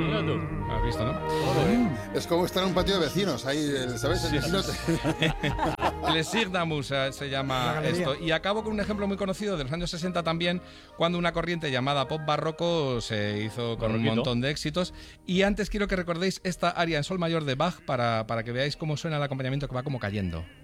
Mira tú. ¿Has visto, no? Es como estar en un patio de vecinos, ahí, ¿sabes? El vecino Plesirdamus se llama esto. Y acabo con un ejemplo muy conocido de los años 60 también, cuando una corriente llamada pop barroco se hizo con un montón de éxitos. Y antes quiero que recordéis esta aria en sol mayor de Bach para que veáis cómo suena el acompañamiento, que va como cayendo.